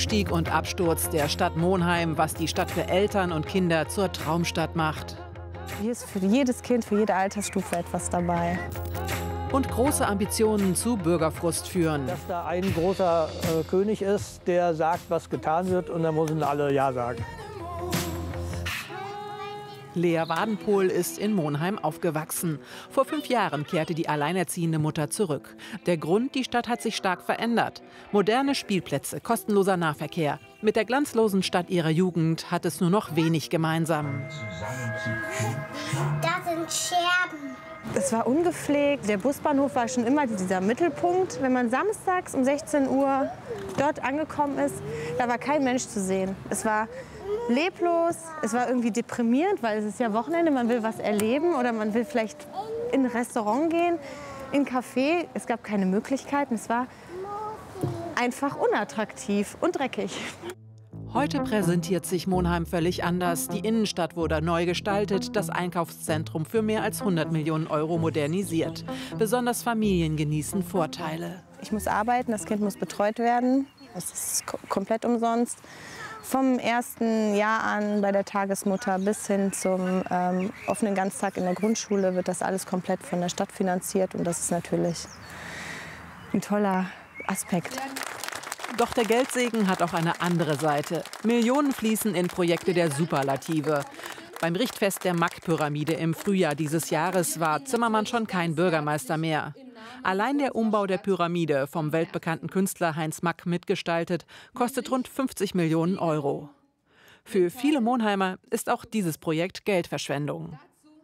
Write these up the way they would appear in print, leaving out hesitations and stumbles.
Aufstieg und Absturz der Stadt Monheim, was die Stadt für Eltern und Kinder zur Traumstadt macht. Hier ist für jedes Kind, für jede Altersstufe etwas dabei. Und große Ambitionen zu Bürgerfrust führen. Dass da ein großer König ist, der sagt, was getan wird, und dann müssen alle Ja sagen. Lea Wadenpohl ist in Monheim aufgewachsen. Vor 5 Jahren kehrte die alleinerziehende Mutter zurück. Der Grund: die Stadt hat sich stark verändert. Moderne Spielplätze, kostenloser Nahverkehr. Mit der glanzlosen Stadt ihrer Jugend hat es nur noch wenig gemeinsam. Da sind Scherben. Es war ungepflegt. Der Busbahnhof war schon immer dieser Mittelpunkt. Wenn man samstags um 16 Uhr dort angekommen ist, da war kein Mensch zu sehen. Es war leblos, es war irgendwie deprimierend, weil es ist ja Wochenende, man will was erleben oder man will vielleicht in ein Restaurant gehen, in ein Café. Es gab keine Möglichkeiten, es war einfach unattraktiv und dreckig. Heute präsentiert sich Monheim völlig anders. Die Innenstadt wurde neu gestaltet, das Einkaufszentrum für mehr als 100 Millionen € modernisiert. Besonders Familien genießen Vorteile. Ich muss arbeiten, das Kind muss betreut werden, das ist komplett umsonst. Vom ersten Jahr an bei der Tagesmutter bis hin zum offenen Ganztag in der Grundschule wird das alles komplett von der Stadt finanziert. Und das ist natürlich ein toller Aspekt. Doch der Geldsegen hat auch eine andere Seite. Millionen fließen in Projekte der Superlative. Beim Richtfest der Mack-Pyramide im Frühjahr dieses Jahres war Zimmermann schon kein Bürgermeister mehr. Allein der Umbau der Pyramide, vom weltbekannten Künstler Heinz Mack mitgestaltet, kostet rund 50 Millionen €. Für viele Monheimer ist auch dieses Projekt Geldverschwendung.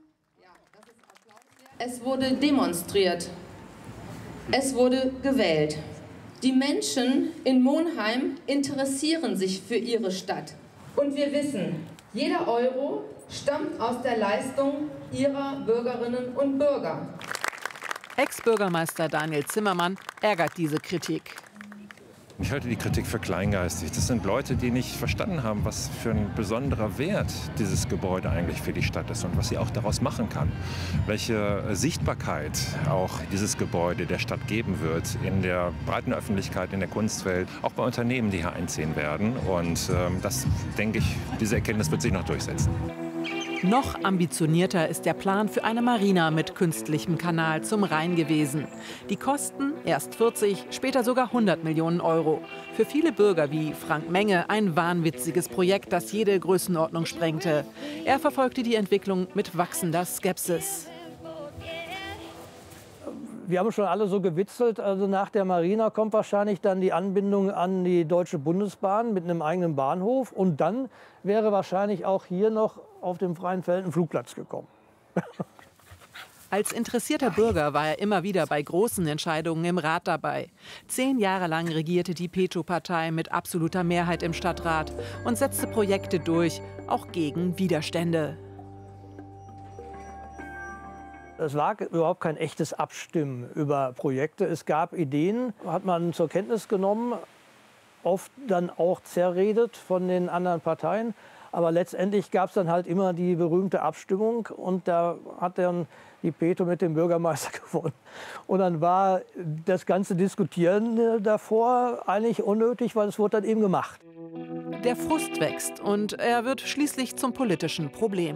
Es wurde demonstriert. Es wurde gewählt. Die Menschen in Monheim interessieren sich für ihre Stadt. Und wir wissen, jeder Euro stammt aus der Leistung ihrer Bürgerinnen und Bürger. Ex-Bürgermeister Daniel Zimmermann ärgert diese Kritik. Ich halte die Kritik für kleingeistig. Das sind Leute, die nicht verstanden haben, was für ein besonderer Wert dieses Gebäude eigentlich für die Stadt ist und was sie auch daraus machen kann. Welche Sichtbarkeit auch dieses Gebäude der Stadt geben wird in der breiten Öffentlichkeit, in der Kunstwelt, auch bei Unternehmen, die hier einziehen werden. Und das, denke ich, diese Erkenntnis wird sich noch durchsetzen. Noch ambitionierter ist der Plan für eine Marina mit künstlichem Kanal zum Rhein gewesen. Die Kosten erst 40, später sogar 100 Millionen €. Für viele Bürger wie Frank Menge ein wahnwitziges Projekt, das jede Größenordnung sprengte. Er verfolgte die Entwicklung mit wachsender Skepsis. Wir haben schon alle so gewitzelt, also nach der Marina kommt wahrscheinlich dann die Anbindung an die Deutsche Bundesbahn mit einem eigenen Bahnhof. Und dann wäre wahrscheinlich auch hier noch auf dem freien Feld ein Flugplatz gekommen. Als interessierter Bürger war er immer wieder bei großen Entscheidungen im Rat dabei. 10 Jahre lang regierte die Peto-Partei mit absoluter Mehrheit im Stadtrat und setzte Projekte durch, auch gegen Widerstände. Es war überhaupt kein echtes Abstimmen über Projekte. Es gab Ideen, hat man zur Kenntnis genommen, oft dann auch zerredet von den anderen Parteien. Aber letztendlich gab es dann halt immer die berühmte Abstimmung und da hat dann die Peto mit dem Bürgermeister gewonnen. Und dann war das ganze Diskutieren davor eigentlich unnötig, weil es wurde dann eben gemacht. Der Frust wächst und er wird schließlich zum politischen Problem.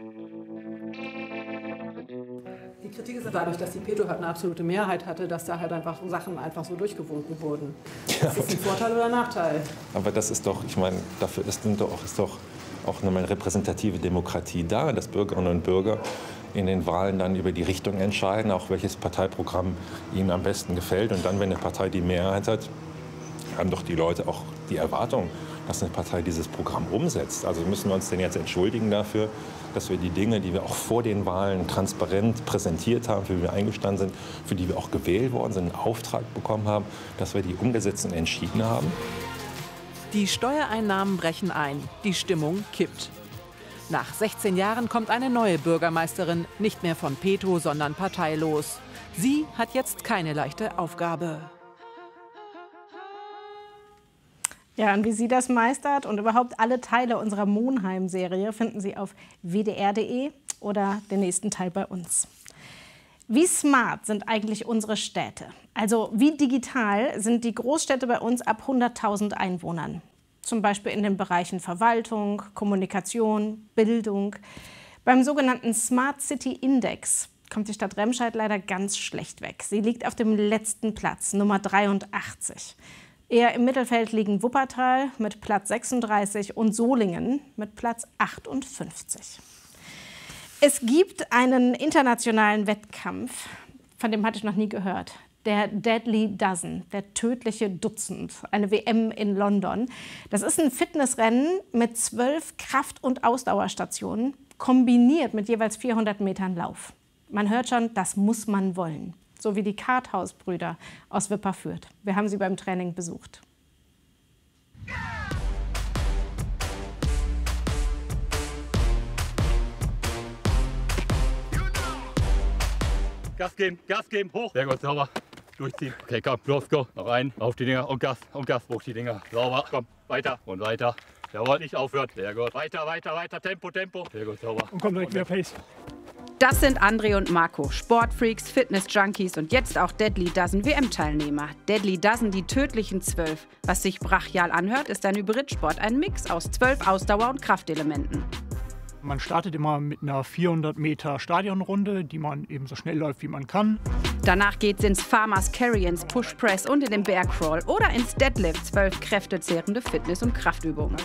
Die Kritik ist dadurch, dass die Peto halt eine absolute Mehrheit hatte, dass da halt einfach Sachen einfach so durchgewunken wurden. Ist das ein Vorteil oder ein Nachteil? Aber das ist doch, ich meine, dafür ist doch auch eine repräsentative Demokratie da, dass Bürgerinnen und Bürger in den Wahlen dann über die Richtung entscheiden, auch welches Parteiprogramm ihnen am besten gefällt. Und dann, wenn eine Partei die Mehrheit hat, haben doch die Leute auch die Erwartung, dass eine Partei dieses Programm umsetzt. Also müssen wir uns denn jetzt entschuldigen dafür, dass wir die Dinge, die wir auch vor den Wahlen transparent präsentiert haben, für die wir eingestanden sind, für die wir auch gewählt worden sind, einen Auftrag bekommen haben, dass wir die umgesetzt und entschieden haben? Die Steuereinnahmen brechen ein, die Stimmung kippt. Nach 16 Jahren kommt eine neue Bürgermeisterin, nicht mehr von Peto, sondern parteilos. Sie hat jetzt keine leichte Aufgabe. Ja, und wie sie das meistert und überhaupt alle Teile unserer Monheim-Serie finden Sie auf wdr.de oder den nächsten Teil bei uns. Wie smart sind eigentlich unsere Städte? Also wie digital sind die Großstädte bei uns ab 100.000 Einwohnern? zum Beispiel in den Bereichen Verwaltung, Kommunikation, Bildung. Beim sogenannten Smart City Index kommt die Stadt Remscheid leider ganz schlecht weg. Sie liegt auf dem letzten Platz, Nummer 83. Eher im Mittelfeld liegen Wuppertal mit Platz 36 und Solingen mit Platz 58. Es gibt einen internationalen Wettkampf, von dem hatte ich noch nie gehört. Der Deadly Dozen, der tödliche Dutzend, eine WM in London. Das ist ein Fitnessrennen mit 12 Kraft- und Ausdauerstationen, kombiniert mit jeweils 400 Metern Lauf. Man hört schon, das muss man wollen. So wie die Karthaus-Brüder aus Wipperfürth. Wir haben sie beim Training besucht. Gas geben, hoch. Sehr gut, sauber. Durchziehen. Okay, komm, los, go. Noch rein, auf die Dinger und Gas, hoch die Dinger. Sauber, komm, weiter und weiter. Jawohl, nicht aufhören. Sehr gut. Weiter, Tempo. Sehr gut, sauber. Und komm direkt mehr Pace. Das sind André und Marco, Sportfreaks, Fitness-Junkies und jetzt auch Deadly Dozen WM-Teilnehmer. Deadly Dozen, die tödlichen 12. Was sich brachial anhört, ist ein Hybridsport, ein Mix aus 12 Ausdauer- und Kraftelementen. Man startet immer mit einer 400 Meter Stadionrunde, die man eben so schnell läuft, wie man kann. Danach geht's ins Farmers Carry, ins Push Press und in den Bear Crawl oder ins Deadlift, 12 kräftezehrende Fitness- und Kraftübungen.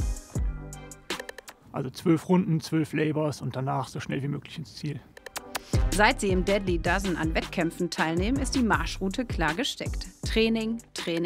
Also 12 Runden, 12 Labors und danach so schnell wie möglich ins Ziel. Seit sie im Deadly Dozen an Wettkämpfen teilnehmen, ist die Marschroute klar gesteckt. Training.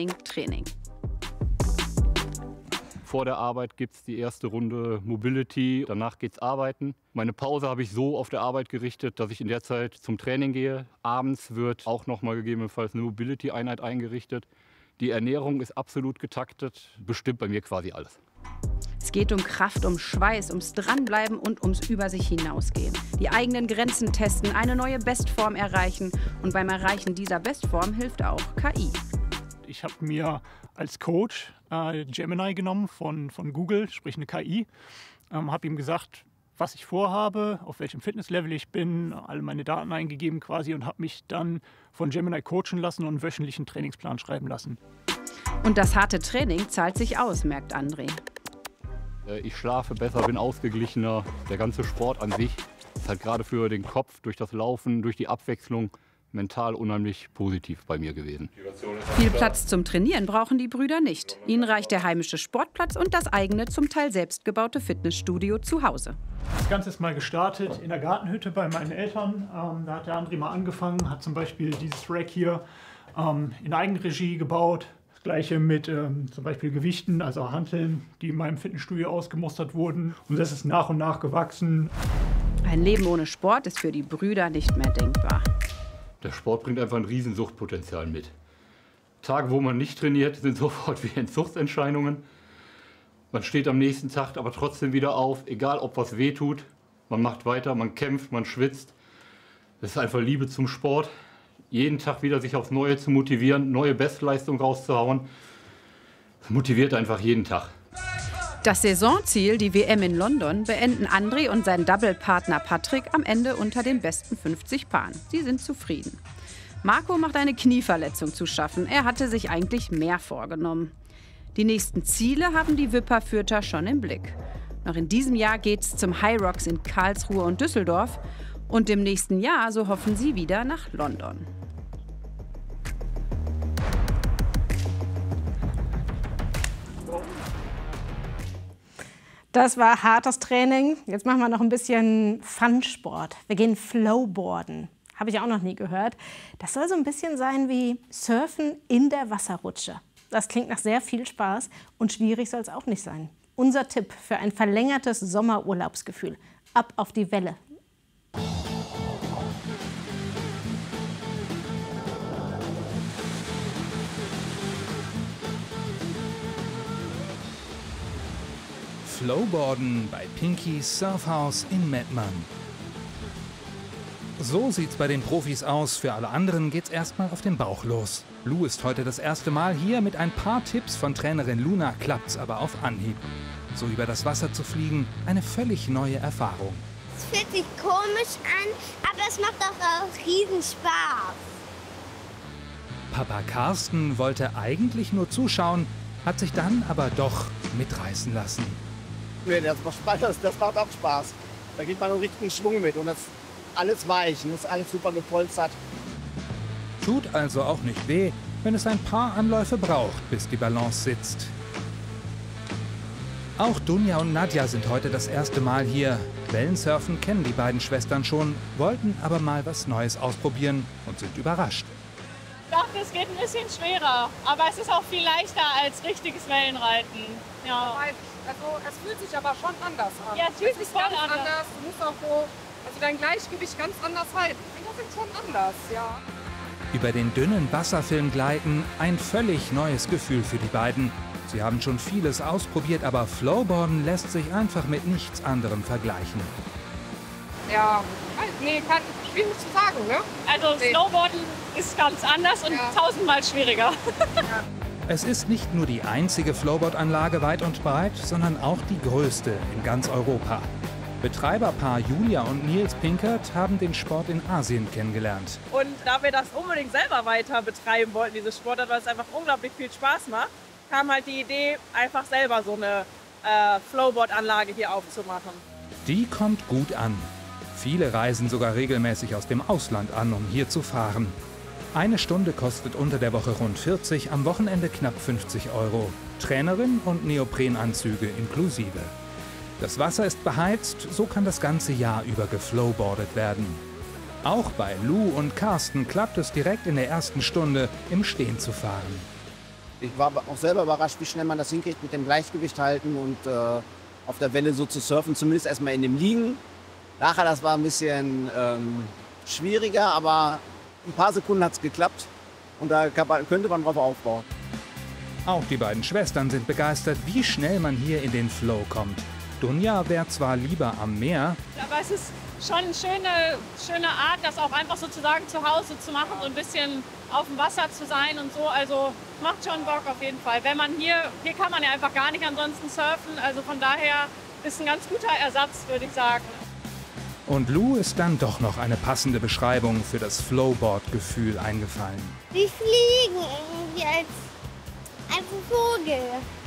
Vor der Arbeit gibt es die erste Runde Mobility, danach geht's arbeiten. Meine Pause habe ich so auf der Arbeit gerichtet, dass ich in der Zeit zum Training gehe. Abends wird auch noch mal gegebenenfalls eine Mobility-Einheit eingerichtet. Die Ernährung ist absolut getaktet, bestimmt bei mir quasi alles. Es geht um Kraft, um Schweiß, ums Dranbleiben und ums Über sich hinausgehen. Die eigenen Grenzen testen, eine neue Bestform erreichen. Und beim Erreichen dieser Bestform hilft auch KI. Ich habe mir als Coach Gemini genommen von Google, sprich eine KI. Habe ihm gesagt, was ich vorhabe, auf welchem Fitnesslevel ich bin, alle meine Daten eingegeben quasi und habe mich dann von Gemini coachen lassen und einen wöchentlichen Trainingsplan schreiben lassen. Und das harte Training zahlt sich aus, merkt André. Ich schlafe besser, bin ausgeglichener. Der ganze Sport an sich ist halt gerade für den Kopf, durch das Laufen, durch die Abwechslung mental unheimlich positiv bei mir gewesen. Viel Platz zum Trainieren brauchen die Brüder nicht. Ihnen reicht der heimische Sportplatz und das eigene, zum Teil selbstgebaute Fitnessstudio zu Hause. Das Ganze ist mal gestartet in der Gartenhütte bei meinen Eltern. Da hat der André mal angefangen, hat zum Beispiel dieses Rack hier in Eigenregie gebaut. Das Gleiche mit zum Beispiel Gewichten, also Hanteln, die in meinem Fitnessstudio ausgemustert wurden. Und das ist nach und nach gewachsen. Ein Leben ohne Sport ist für die Brüder nicht mehr denkbar. Der Sport bringt einfach ein Riesensuchtpotenzial mit. Tage, wo man nicht trainiert, sind sofort wie Entzuchtserscheinungen. Man steht am nächsten Tag aber trotzdem wieder auf, egal ob was weh tut. Man macht weiter, man kämpft, man schwitzt. Das ist einfach Liebe zum Sport. Jeden Tag wieder sich aufs Neue zu motivieren, neue Bestleistung rauszuhauen. Das motiviert einfach jeden Tag. Das Saisonziel, die WM in London, beenden André und sein Double-Partner Patrick am Ende unter den besten 50 Paaren. Sie sind zufrieden. Marco macht eine Knieverletzung zu schaffen. Er hatte sich eigentlich mehr vorgenommen. Die nächsten Ziele haben die Wipperfürther schon im Blick. Noch in diesem Jahr geht's zum High Rocks in Karlsruhe und Düsseldorf. Und im nächsten Jahr, so hoffen sie, wieder nach London. Das war hartes Training. Jetzt machen wir noch ein bisschen Fun-Sport. Wir gehen Flowboarden. Habe ich auch noch nie gehört. Das soll so ein bisschen sein wie Surfen in der Wasserrutsche. Das klingt nach sehr viel Spaß und schwierig soll es auch nicht sein. Unser Tipp für ein verlängertes Sommerurlaubsgefühl. Ab auf die Welle. Flowboarden bei Pinkys Surfhaus in Mettmann. So sieht's bei den Profis aus. Für alle anderen geht's erstmal auf den Bauch los. Lou ist heute das erste Mal hier. Mit ein paar Tipps von Trainerin Luna klappt's aber auf Anhieb. So über das Wasser zu fliegen, eine völlig neue Erfahrung. Es fühlt sich komisch an, aber es macht auch riesen Spaß. Papa Carsten wollte eigentlich nur zuschauen, hat sich dann aber doch mitreißen lassen. Nee, das macht auch Spaß. Da geht man einen richtigen Schwung mit und das ist alles weich, und das ist alles super gepolstert. Tut also auch nicht weh, wenn es ein paar Anläufe braucht, bis die Balance sitzt. Auch Dunja und Nadja sind heute das erste Mal hier. Wellensurfen kennen die beiden Schwestern schon, wollten aber mal was Neues ausprobieren und sind überrascht. Ich dachte, es geht ein bisschen schwerer, aber es ist auch viel leichter als richtiges Wellenreiten. Ja. Also es fühlt sich aber schon anders an. Ja, es fühlt sich voll ganz anders. Du musst auch so, also dein Gleichgewicht ganz anders halten. Die Finger sind schon anders, ja. Über den dünnen Wasserfilm gleiten, ein völlig neues Gefühl für die beiden. Sie haben schon vieles ausprobiert, aber Flowboarden lässt sich einfach mit nichts anderem vergleichen. Ja, nee, schwierig zu sagen, ne? Also Snowboarden ist ganz anders und tausendmal schwieriger. Es ist nicht nur die einzige Flowboard-Anlage weit und breit, sondern auch die größte in ganz Europa. Betreiberpaar Julia und Nils Pinkert haben den Sport in Asien kennengelernt. Und da wir das unbedingt selber weiter betreiben wollten, diese Sportart, weil es einfach unglaublich viel Spaß macht, kam halt die Idee, einfach selber so eine Flowboard-Anlage hier aufzumachen. Die kommt gut an. Viele reisen sogar regelmäßig aus dem Ausland an, um hier zu fahren. Eine Stunde kostet unter der Woche rund 40, am Wochenende knapp 50 €. Trainerin und Neoprenanzüge inklusive. Das Wasser ist beheizt, so kann das ganze Jahr über geflowboardet werden. Auch bei Lou und Carsten klappt es direkt in der ersten Stunde, im Stehen zu fahren. Ich war auch selber überrascht, wie schnell man das hinkriegt mit dem Gleichgewicht halten und auf der Welle so zu surfen, zumindest erstmal in dem Liegen. Nachher, das war ein bisschen schwieriger, aber ein paar Sekunden hat es geklappt und da könnte man drauf aufbauen. Auch die beiden Schwestern sind begeistert, wie schnell man hier in den Flow kommt. Dunja wäre zwar lieber am Meer, aber es ist schon eine schöne Art, das auch einfach sozusagen zu Hause zu machen, so ein bisschen auf dem Wasser zu sein und so. Also macht schon Bock auf jeden Fall. Wenn man hier kann man ja einfach gar nicht ansonsten surfen. Also von daher ist ein ganz guter Ersatz, würde ich sagen. Und Lou ist dann doch noch eine passende Beschreibung für das Flowboard-Gefühl eingefallen. Die fliegen irgendwie als ein Vogel.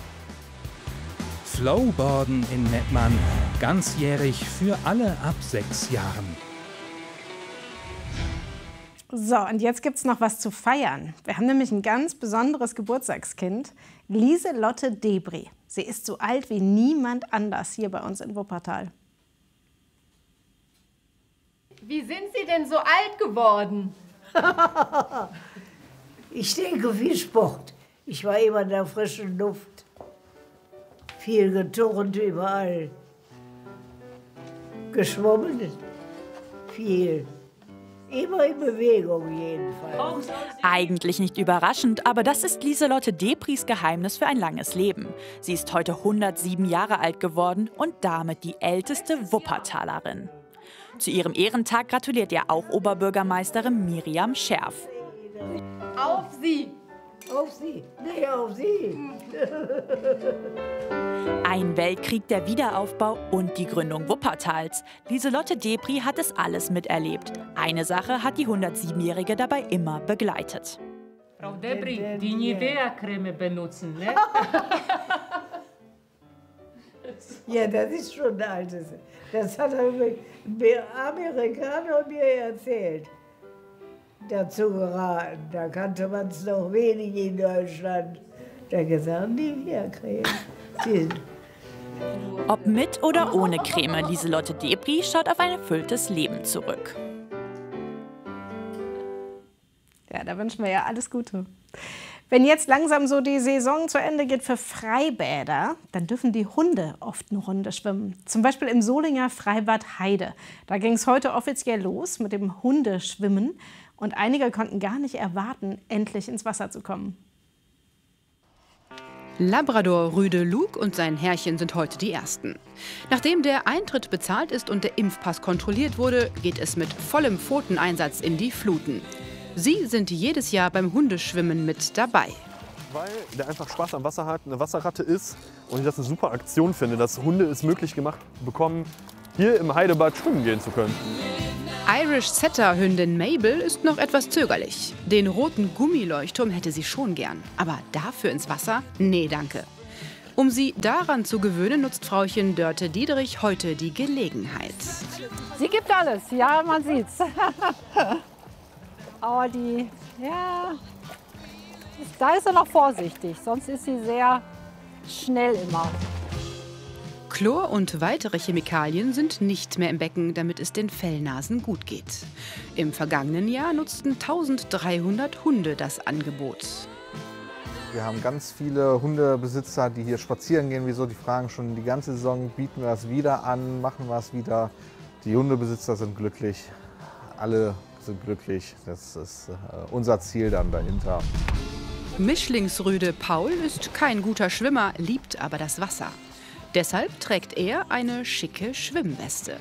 Flowboarden in Mettmann, ganzjährig für alle ab 6 Jahren. So, und jetzt gibt's noch was zu feiern. Wir haben nämlich ein ganz besonderes Geburtstagskind, Lieselotte Debry. Sie ist so alt wie niemand anders hier bei uns in Wuppertal. Wie sind Sie denn so alt geworden? Ich denke, viel Sport. Ich war immer in der frischen Luft. Viel geturnt überall. Geschwommen. Viel. Immer in Bewegung jedenfalls. Eigentlich nicht überraschend, aber das ist Lieselotte Debrys Geheimnis für ein langes Leben. Sie ist heute 107 Jahre alt geworden und damit die älteste Wuppertalerin. Zu ihrem Ehrentag gratuliert ihr auch Oberbürgermeisterin Miriam Scherf. Auf Sie! Auf Sie! Nee, auf Sie! Ein Weltkrieg, der Wiederaufbau und die Gründung Wuppertals. Lieselotte Debry hat es alles miterlebt. Eine Sache hat die 107-Jährige dabei immer begleitet. Frau Debry, die Nivea-Creme benutzen, ne? Ja, das ist schon ein altes. Das hat ein Amerikaner mir erzählt. Dazu geraten. Da kannte man es noch wenig in Deutschland. Da hat gesagt, Nivea-Creme. Ob mit oder ohne Creme, Lieselotte Debry schaut auf ein erfülltes Leben zurück. Ja, da wünschen wir ja alles Gute. Wenn jetzt langsam so die Saison zu Ende geht für Freibäder, dann dürfen die Hunde oft eine Runde schwimmen. Zum Beispiel im Solinger Freibad Heide. Da ging es heute offiziell los mit dem Hundeschwimmen. Und einige konnten gar nicht erwarten, endlich ins Wasser zu kommen. Labrador-Rüde Luke und sein Herrchen sind heute die Ersten. Nachdem der Eintritt bezahlt ist und der Impfpass kontrolliert wurde, geht es mit vollem Pfoteneinsatz in die Fluten. Sie sind jedes Jahr beim Hundeschwimmen mit dabei. Weil der einfach Spaß am Wasser hat, eine Wasserratte ist und ich das eine super Aktion finde, dass Hunde es möglich gemacht bekommen, hier im Heidebad schwimmen gehen zu können. Irish Setter-Hündin Mabel ist noch etwas zögerlich. Den roten Gummileuchtturm hätte sie schon gern. Aber dafür ins Wasser? Nee, danke. Um sie daran zu gewöhnen, nutzt Frauchen Dörte Diederich heute die Gelegenheit. Sie gibt alles, ja, man sieht's. Aber da ist sie noch vorsichtig, sonst ist sie sehr schnell immer. Chlor und weitere Chemikalien sind nicht mehr im Becken, damit es den Fellnasen gut geht. Im vergangenen Jahr nutzten 1300 Hunde das Angebot. Wir haben ganz viele Hundebesitzer, die hier spazieren gehen. Wieso? Die fragen schon die ganze Saison, bieten wir das wieder an, machen wir es wieder. Die Hundebesitzer sind glücklich, alle sind glücklich. Das ist unser Ziel dann dahinter. Mischlingsrüde Paul ist kein guter Schwimmer, liebt aber das Wasser. Deshalb trägt er eine schicke Schwimmweste.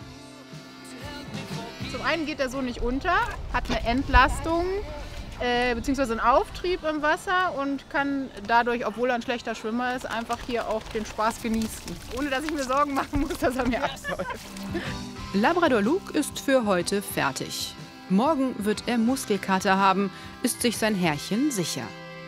Zum einen geht er so nicht unter, hat eine Entlastung bzw. einen Auftrieb im Wasser und kann dadurch, obwohl er ein schlechter Schwimmer ist, einfach hier auch den Spaß genießen. Ohne dass ich mir Sorgen machen muss, dass er mir absäuft. Labrador Luke ist für heute fertig. Morgen wird er Muskelkater haben, ist sich sein Herrchen sicher.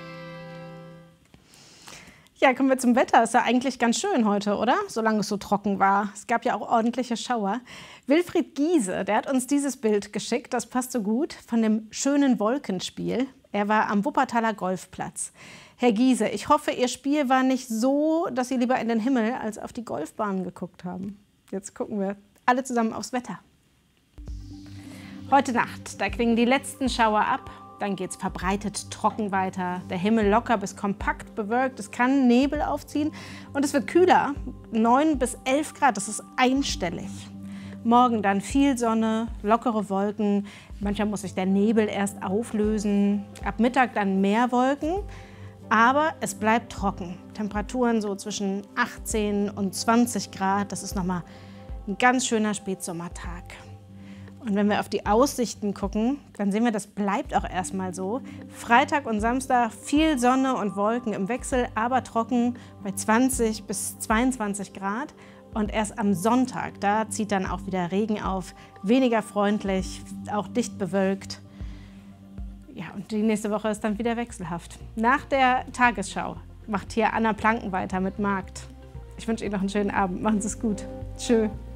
Ja, kommen wir zum Wetter. Ist ja eigentlich ganz schön heute, oder? Solange es so trocken war. Es gab ja auch ordentliche Schauer. Wilfried Giese, der hat uns dieses Bild geschickt. Das passt so gut, von dem schönen Wolkenspiel. Er war am Wuppertaler Golfplatz. Herr Giese, ich hoffe, Ihr Spiel war nicht so, dass Sie lieber in den Himmel als auf die Golfbahn geguckt haben. Jetzt gucken wir alle zusammen aufs Wetter. Heute Nacht, da klingen die letzten Schauer ab. Dann geht es verbreitet trocken weiter. Der Himmel locker bis kompakt bewölkt. Es kann Nebel aufziehen und es wird kühler. 9 bis 11 Grad, das ist einstellig. Morgen dann viel Sonne, lockere Wolken. Manchmal muss sich der Nebel erst auflösen. Ab Mittag dann mehr Wolken. Aber es bleibt trocken. Temperaturen so zwischen 18 und 20 Grad. Das ist nochmal ein ganz schöner Spätsommertag. Und wenn wir auf die Aussichten gucken, dann sehen wir, das bleibt auch erstmal so. Freitag und Samstag viel Sonne und Wolken im Wechsel, aber trocken bei 20 bis 22 Grad. Und erst am Sonntag, da zieht dann auch wieder Regen auf. Weniger freundlich, auch dicht bewölkt. Ja, und die nächste Woche ist dann wieder wechselhaft. Nach der Tagesschau macht hier Anna Planken weiter mit Markt. Ich wünsche Ihnen noch einen schönen Abend. Machen Sie es gut. Tschö.